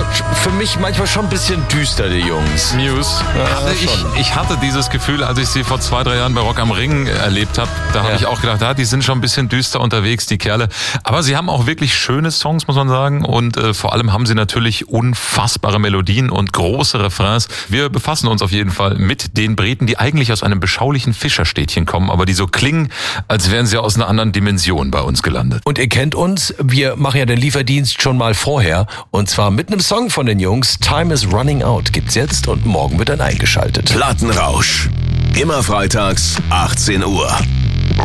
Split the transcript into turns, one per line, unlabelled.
für mich manchmal schon ein bisschen düster, die Jungs.
Muse. Ich hatte dieses Gefühl, als ich sie vor 2-3 Jahren bei Rock am Ring erlebt habe. Da habe ich auch gedacht, die sind schon ein bisschen düster unterwegs, die Kerle. Aber sie haben auch wirklich schöne Songs, muss man sagen. Und vor allem haben sie natürlich unfassbare Melodien und große Refrains. Wir befassen uns auf jeden Fall mit den Briten, die eigentlich aus einem beschaulichen Fischerstädtchen kommen, aber die so klingen, als wären sie aus einer anderen Dimension bei uns gelandet.
Und ihr kennt uns, wir machen ja den Lieferdienst schon mal vorher. Und zwar mit einem Song von den Jungs. Time is Running Out gibt's jetzt und morgen wird dann eingeschaltet.
Plattenrausch. Immer freitags, 18 Uhr.